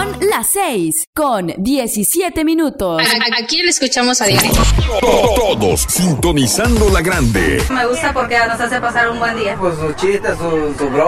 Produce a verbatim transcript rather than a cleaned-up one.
Son las seis con diecisiete minutos. ¿A, a quién le escuchamos a diario? Todos sintonizando la grande. Me gusta porque nos hace pasar un buen día. Pues su chiste, su, su broma.